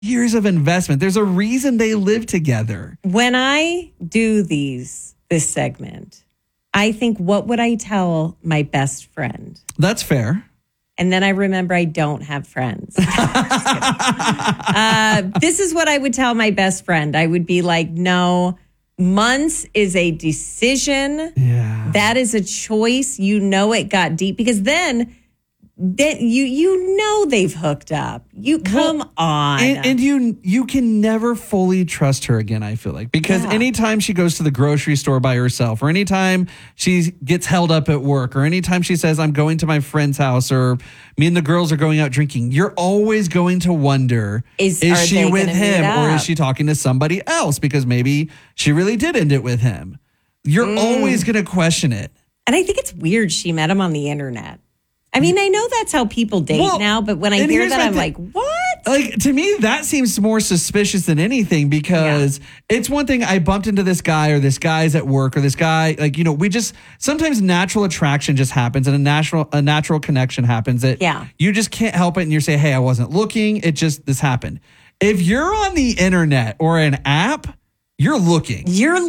years of investment. There's a reason they live together. When I do this segment, I think, what would I tell my best friend? That's fair. And then I remember I don't have friends. This is what I would tell my best friend. I would be like, no, months is a decision. Yeah. That is a choice. You know it got deep because then you know they've hooked up. You come on. And you can never fully trust her again, I feel like. Because anytime she goes to the grocery store by herself, or anytime she gets held up at work, or anytime she says, I'm going to my friend's house, or me and the girls are going out drinking, you're always going to wonder, is she with him or is she talking to somebody else? Because maybe she really did end it with him. You're always going to question it. And I think it's weird she met him on the internet. I mean, I know that's how people date now, but when I hear that, I'm like, what? Like, to me, that seems more suspicious than anything because it's one thing I bumped into this guy or this guy's at work or this guy, like, you know, sometimes natural attraction just happens and a natural connection happens that you just can't help it and you say, hey, I wasn't looking. This happened. If you're on the internet or an app, you're looking.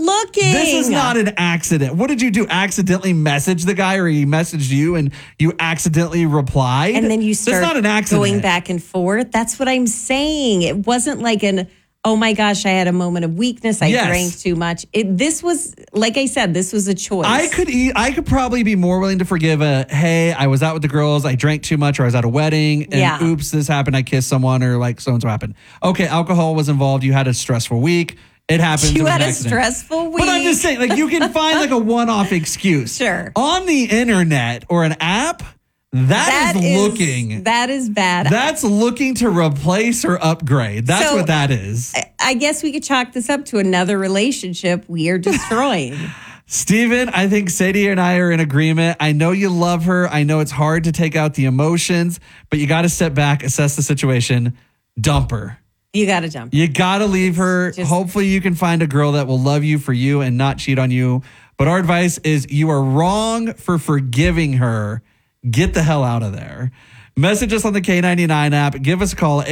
This is not an accident. What did you do? Accidentally message the guy or he messaged you and you accidentally replied? And then you start not an accident. Going back and forth. That's what I'm saying. It wasn't like oh my gosh, I had a moment of weakness. I drank too much. This was, like I said, this was a choice. I could probably be more willing to forgive hey, I was out with the girls, I drank too much, or I was at a wedding, and oops, this happened, I kissed someone, or like so-and-so happened. Okay, alcohol was involved, you had a stressful week. It happens. You had a stressful week. But I'm just saying, like, you can find like a one-off excuse. Sure. On the internet or an app, that is looking. That is bad. That's looking to replace or upgrade. That's what that is. I guess we could chalk this up to another relationship we are destroying. Steven, I think Sadie and I are in agreement. I know you love her. I know it's hard to take out the emotions, but you got to step back, assess the situation, dump her. You got to jump. You got to leave her. Hopefully you can find a girl that will love you for you and not cheat on you. But our advice is you are wrong for forgiving her. Get the hell out of there. Message us on the K99 app. Give us a call,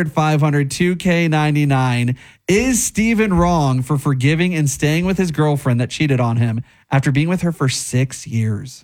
800-500-2K99. Is Steven wrong for forgiving and staying with his girlfriend that cheated on him after being with her for 6 years?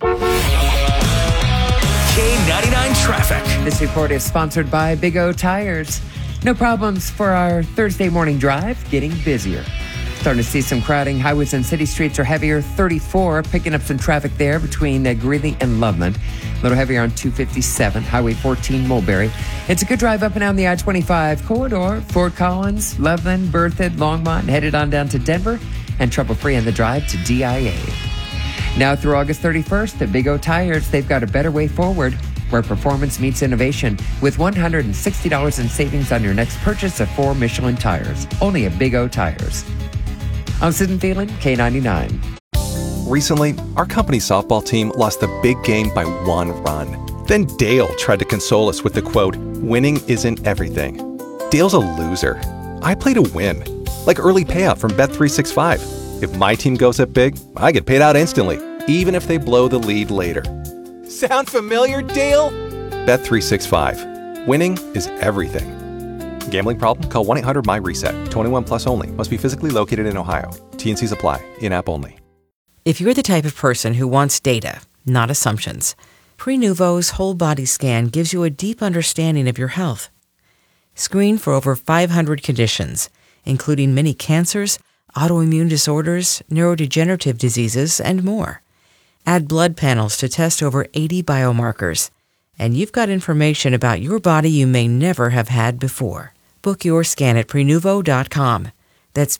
K99 Traffic. This report is sponsored by Big O Tires. No problems for our Thursday morning drive, getting busier. Starting to see some crowding. Highways and city streets are heavier. 34, picking up some traffic there between Greeley and Loveland. A little heavier on 257, Highway 14, Mulberry. It's a good drive up and down the I-25 corridor. Fort Collins, Loveland, Berthoud, Longmont, headed on down to Denver. And trouble-free on the drive to DIA. Now through August 31st, at Big O Tires, they've got a better way forward, where performance meets innovation with $160 in savings on your next purchase of 4 Michelin tires. Only at Big O Tires. I'm Sid Thielen, K99. Recently, our company softball team lost the big game by 1 run. Then Dale tried to console us with the quote, winning isn't everything. Dale's a loser. I play to win. Like early payout from Bet365. If my team goes up big, I get paid out instantly, even if they blow the lead later. Sound familiar, Dale? Bet365. Winning is everything. Gambling problem? Call 1-800-MY-RESET. 21 plus only. Must be physically located in Ohio. T&Cs apply. In-app only. If you're the type of person who wants data, not assumptions, Prenuvo's whole body scan gives you a deep understanding of your health. Screen for over 500 conditions, including many cancers, autoimmune disorders, neurodegenerative diseases, and more. Add blood panels to test over 80 biomarkers. And you've got information about your body you may never have had before. Book your scan at Prenuvo.com. That's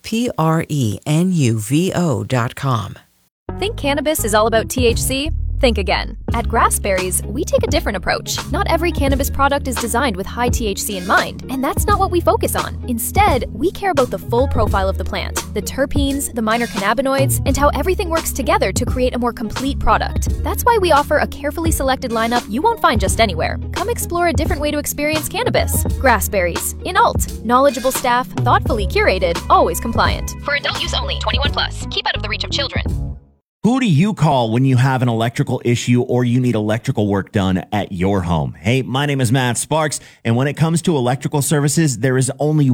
Prenuvo.com. Think cannabis is all about THC? Think again. At Grassberries, we take a different approach. Not every cannabis product is designed with high THC in mind, and that's not what we focus on. Instead, we care about the full profile of the plant, the terpenes, the minor cannabinoids, and how everything works together to create a more complete product. That's why we offer a carefully selected lineup you won't find just anywhere. Come explore a different way to experience cannabis. Grassberries, in Alt. Knowledgeable staff, thoughtfully curated, always compliant. For adult use only, 21 plus. Keep out of the reach of children. Who do you call when you have an electrical issue or you need electrical work done at your home? Hey, my name is Matt Sparks, and when it comes to electrical services, there is only